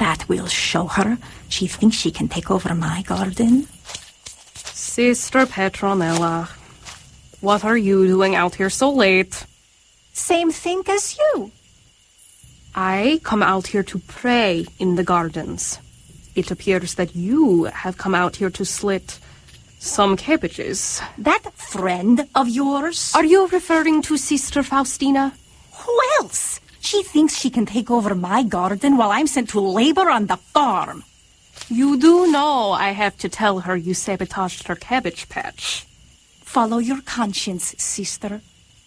That will show her. She thinks she can take over my garden. Sister Petronella, what are you doing out here so late? Same thing as you. I come out here to pray in the gardens. It appears that you have come out here to slit some cabbages. That friend of yours? Are you referring to Sister Faustina? Who else? She thinks she can take over my garden while I'm sent to labor on the farm. You do know I have to tell her you sabotaged her cabbage patch. Follow your conscience, sister.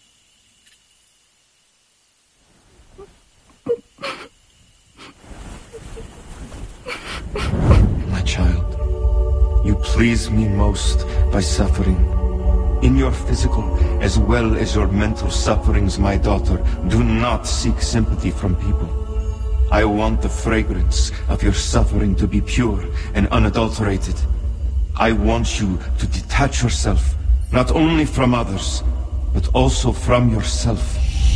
My child, you please me most by suffering. In your physical as well as your mental sufferings, my daughter, do not seek sympathy from people. I want the fragrance of your suffering to be pure and unadulterated. I want you to detach yourself, not only from others, but also from yourself.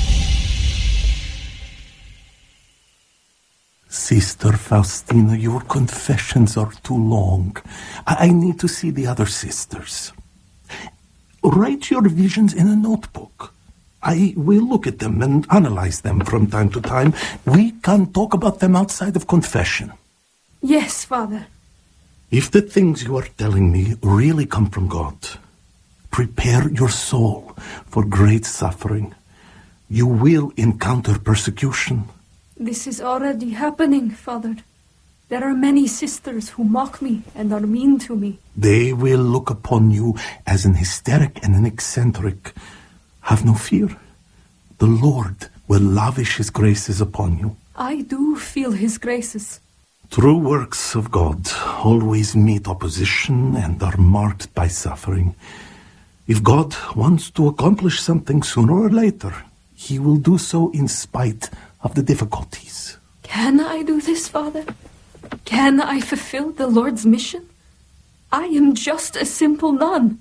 Sister Faustina, your confessions are too long. I need to see the other sisters. Write your visions in a notebook. I will look at them and analyze them from time to time. We can talk about them outside of confession. Yes, Father. If the things you are telling me really come from God, prepare your soul for great suffering. You will encounter persecution. This is already happening, Father. There are many sisters who mock me and are mean to me. They will look upon you as an hysteric and an eccentric. Have no fear. The Lord will lavish His graces upon you. I do feel His graces. True works of God always meet opposition and are marked by suffering. If God wants to accomplish something sooner or later, He will do so in spite of the difficulties. Can I do this, Father? Can I fulfill the Lord's mission? I am just a simple nun.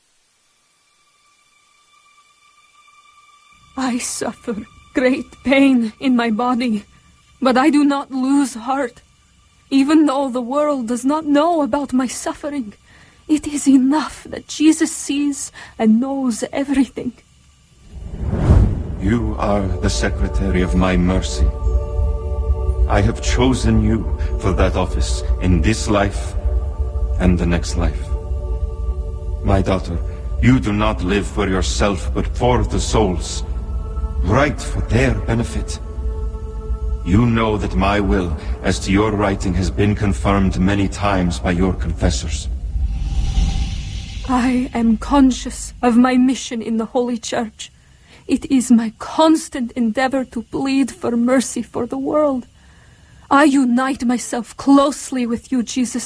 I suffer great pain in my body, but I do not lose heart. Even though the world does not know about my suffering, it is enough that Jesus sees and knows everything. You are the secretary of my mercy. I have chosen you for that office in this life and the next life. My daughter, you do not live for yourself, but for the souls. Write for their benefit. You know that my will as to your writing has been confirmed many times by your confessors. I am conscious of my mission in the Holy Church. It is my constant endeavor to plead for mercy for the world. I unite myself closely with you, Jesus,